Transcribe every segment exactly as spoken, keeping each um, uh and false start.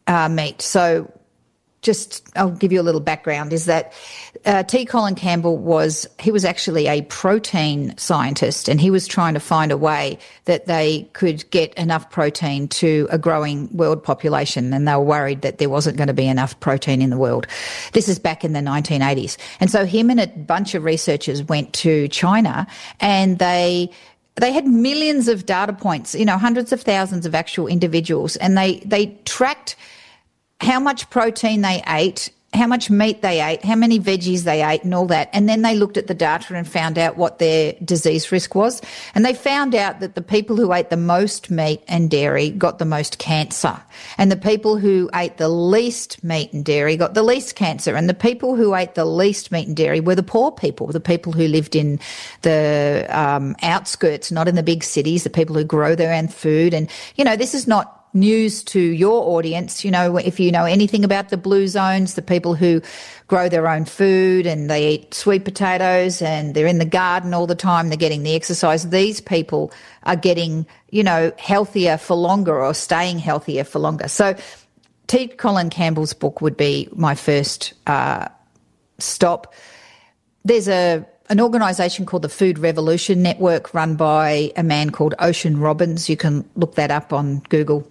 uh, meat. So just I'll give you a little background, is that uh, T. Colin Campbell was, he was actually a protein scientist, and he was trying to find a way that they could get enough protein to a growing world population, and they were worried that there wasn't going to be enough protein in the world. This is back in the nineteen eighties. And so him and a bunch of researchers went to China, and they They had millions of data points, you know, hundreds of thousands of actual individuals, and they, they tracked how much protein they ate, how much meat they ate, how many veggies they ate and all that. And then they looked at the data and found out what their disease risk was. And they found out that the people who ate the most meat and dairy got the most cancer. And the people who ate the least meat and dairy got the least cancer. And the people who ate the least meat and dairy were the poor people, the people who lived in the um, outskirts, not in the big cities, the people who grow their own food. And, you know, this is not news to your audience. You know, if you know anything about the blue zones, the people who grow their own food and they eat sweet potatoes and they're in the garden all the time, they're getting the exercise, these people are getting, you know, healthier for longer or staying healthier for longer. So T. Colin Campbell's book would be my first uh, stop. There's a an organisation called the Food Revolution Network, run by a man called Ocean Robbins. You can look that up on Google.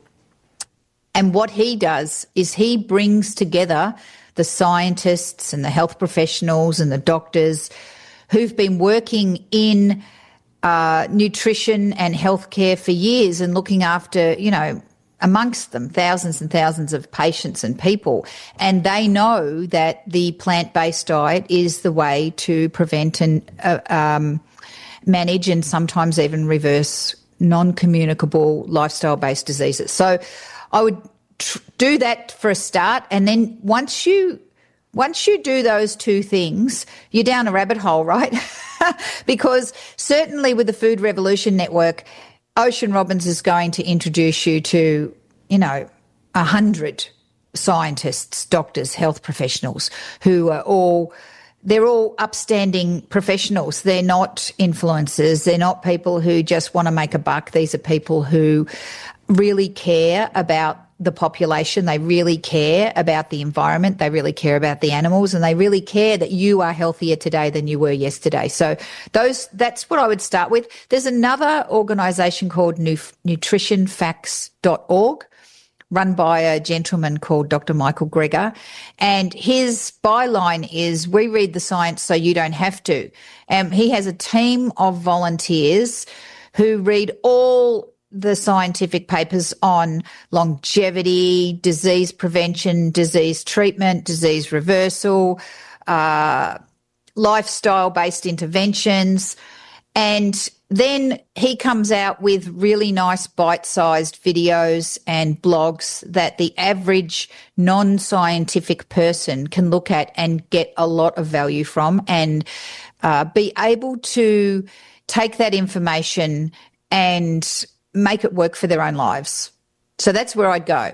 And what he does is he brings together the scientists and the health professionals and the doctors who've been working in uh, nutrition and healthcare for years and looking after, you know, amongst them thousands and thousands of patients and people. And they know that the plant-based diet is the way to prevent and uh, um, manage and sometimes even reverse non-communicable lifestyle-based diseases. So I would tr- do that for a start, and then once you once you do those two things, you're down a rabbit hole, right? Because certainly with the Food Revolution Network, Ocean Robbins is going to introduce you to, you know, a hundred scientists, doctors, health professionals who are all, they're all upstanding professionals. They're not influencers. They're not people who just want to make a buck. These are people who really care about the population. They really care about the environment. They really care about the animals, and they really care that you are healthier today than you were yesterday. So those, that's what I would start with. There's another organisation called nutrition facts dot org, run by a gentleman called Doctor Michael Greger. And his byline is, we read the science so you don't have to. Um, he has a team of volunteers who read all the scientific papers on longevity, disease prevention, disease treatment, disease reversal, uh, lifestyle-based interventions. And then he comes out with really nice bite-sized videos and blogs that the average non-scientific person can look at and get a lot of value from, and uh, be able to take that information and make it work for their own lives. So that's where I'd go.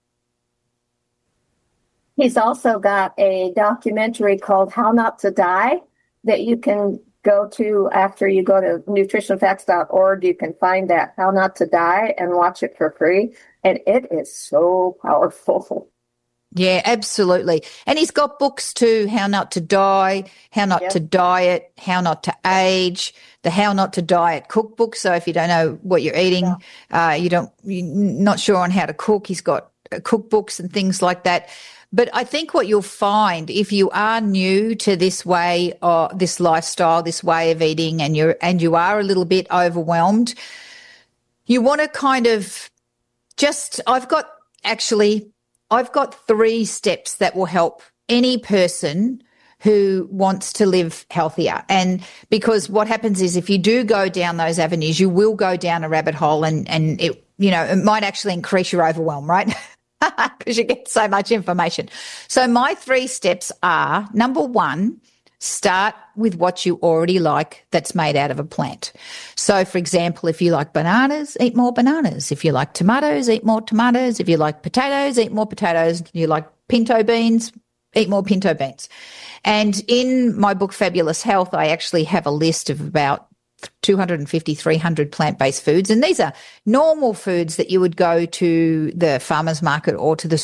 He's also got a documentary called How Not to Die that you can go to after you go to nutrition facts dot org. You can find that How Not to Die and watch it for free. And it is so powerful. Yeah, absolutely. And he's got books too, How Not to Die, How Not yep. to Diet, How Not to Age, the How Not to Diet cookbook. So if you don't know what you're eating, yeah. uh, you don't, you're not sure on how to cook, he's got cookbooks and things like that. But I think what you'll find if you are new to this way or this lifestyle, this way of eating, and you're and you are a little bit overwhelmed, you want to kind of just, I've got actually, I've got three steps that will help any person who wants to live healthier. And because what happens is if you do go down those avenues, you will go down a rabbit hole, and, and it, you know, it might actually increase your overwhelm, right? Because you get so much information. So my three steps are, number one, start with what you already like that's made out of a plant. So, for example, if you like bananas, eat more bananas. If you like tomatoes, eat more tomatoes. If you like potatoes, eat more potatoes. If you like pinto beans, eat more pinto beans. And in my book, Fabulous Health, I actually have a list of about two hundred fifty, three hundred plant-based foods. And these are normal foods that you would go to the farmer's market or to the